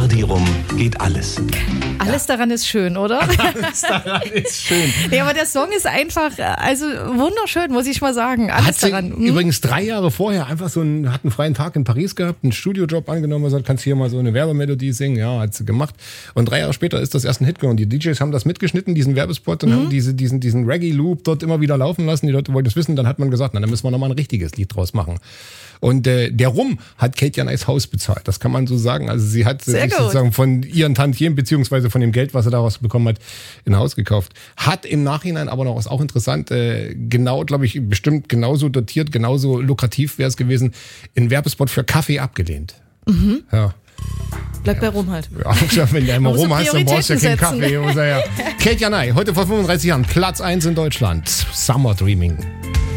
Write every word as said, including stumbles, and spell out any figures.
Verdi rum geht alles. Alles ja. daran ist schön, oder? Alles daran ist schön. Ja, aber der Song ist einfach, also wunderschön, muss ich mal sagen. Alles hat sie daran. Hm? Übrigens drei Jahre vorher einfach so einen, hat einen freien Tag in Paris gehabt, einen Studiojob angenommen, gesagt, kannst hier mal so eine Werbemelodie singen. Ja, hat sie gemacht. Und drei Jahre später ist das erst ein Hit geworden. Die D Js haben das mitgeschnitten, diesen Werbespot, und mhm. haben diese, diesen, diesen Reggae-Loop dort immer wieder laufen lassen. Die Leute wollten es wissen. Dann hat man gesagt, na, dann müssen wir nochmal ein richtiges Lied draus machen. Und äh, der Rum hat Kate Janais Haus bezahlt. Das kann man so sagen. Also sie hat sich sozusagen von ihren Tantiemen beziehungsweise von dem Geld, was sie daraus bekommen hat, ein Haus gekauft. Hat im Nachhinein aber noch, ist auch interessant, äh, genau, glaube ich, bestimmt genauso dotiert, genauso lukrativ wäre es gewesen, einen Werbespot für Kaffee abgelehnt. Mhm. Ja. Bleibt bei Rum halt. Ja, wenn du immer Rum hast, dann brauchst du ja keinen Kaffee. Ja. Kate Janai, heute vor fünfunddreißig Jahren, Platz eins in Deutschland. Summer Dreaming.